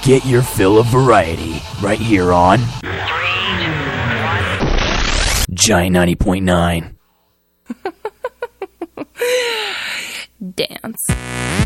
Get your fill of variety right here on Giant 90.9. Dance.